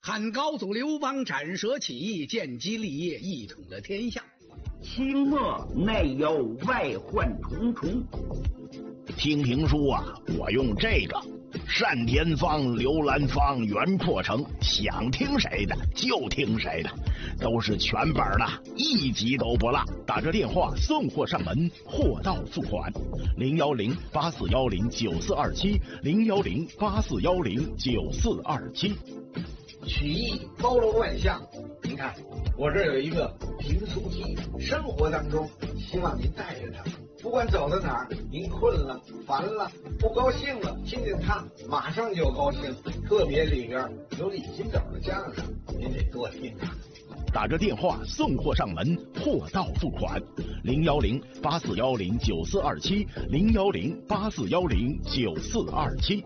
汉高祖刘邦斩蛇起义，建基立业，一统了天下。 清末内忧外患重重。 听评书啊，我用这个单田芳、刘兰芳、袁阔成，想听谁的就听谁的，都是全本的，一集都不落。打这电话送货上门，货到付款。010-8410-9427，010-8410-9427。 曲艺包罗万象，您看我这有一个评书机，生活当中希望您带着它，不管走到哪儿，您困了、烦了、不高兴了，听见它马上就高兴。特别里边有李金斗的相声，您得多听啊。 打着电话送货上门，货到付款。010-8410-9427，010-8410-9427。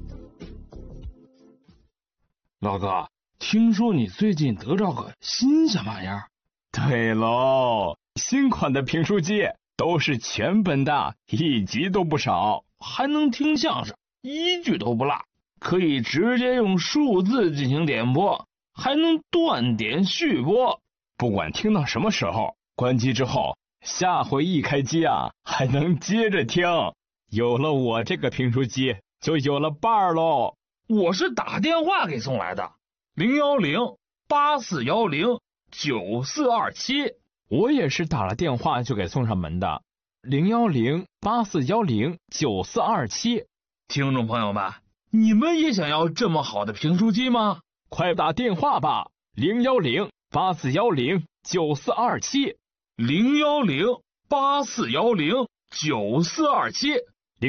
老哥，听说你最近得着个新什么玩意儿？ 对喽，新款的评书机都是全本的，一集都不少， 还能听相声，一句都不落，可以直接用数字进行点播，还能断点续播。 不管听到什么时候，关机之后，下回一开机啊，还能接着听。有了我这个评书机，就有了伴儿喽。 我是打电话给送来的，010-8410-9427。 我也是打了电话就给送上门的，010-8410-9427。 听众朋友们，你们也想要这么好的评书机吗？ 快打电话吧，010-8410-9427。 010-8410-9427。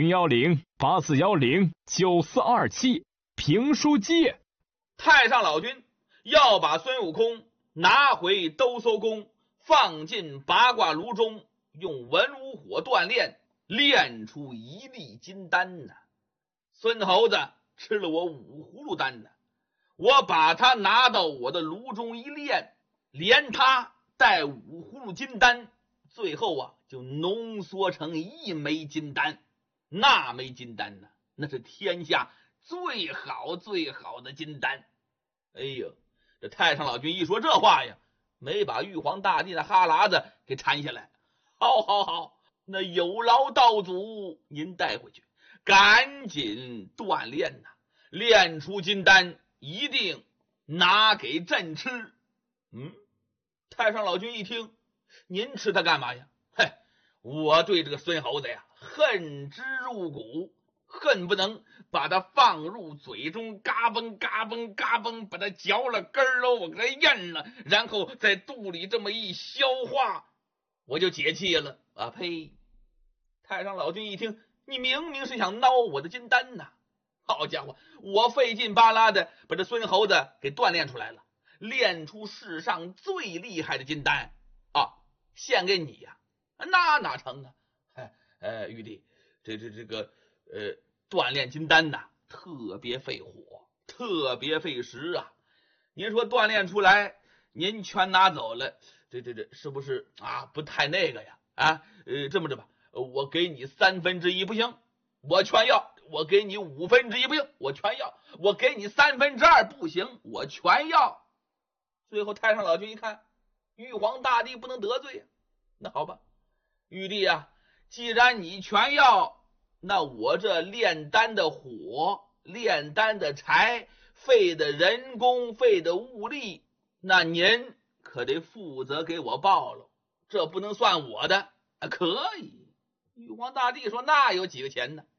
010-8410-9427。评书机。 太上老君要把孙悟空拿回兜搜宫，放进八卦炉中，用文武火锻炼，炼出一粒金丹呢。孙猴子吃了我五葫芦丹呢，我把它拿到我的炉中一炼，连它带五葫芦金丹，最后啊就浓缩成一枚金丹。那枚金丹呢，那是天下最好最好的金丹。哎呦，这太上老君一说这话呀，没把玉皇大帝的哈喇子给缠下来。好好好，那有劳道祖您带回去，赶紧锻炼呐，炼出金丹一定拿给朕吃。太上老君一听，您吃它干嘛呀？嘿，我对这个孙猴子呀恨之入骨，恨不能把它放入嘴中，嘎嘣嘎嘣嘎嘣，把它嚼了根儿喽，我给它咽了，然后在肚里这么一消化，我就解气了啊！呸！太上老君一听，你明明是想挠我的金丹呐！好家伙，我费劲巴拉的把这孙猴子给锻炼出来了，炼出世上最厉害的金丹啊！献给你呀，那哪成啊？玉帝，这个锻炼金丹呐，特别费火，特别费时啊！您说锻炼出来，您全拿走了，这是不是啊？不太那个呀？这么着吧，我给你1/3不行，我全要；我给你1/5不行，我全要；我给你2/3不行，我全要。最后太上老君一看，玉皇大帝不能得罪呀，那好吧，玉帝啊，既然你全要，那我这炼丹的火、炼丹的柴，费的人工、费的物力，那您可得负责给我报了，这不能算我的。可以。玉皇大帝说，那有几个钱呢？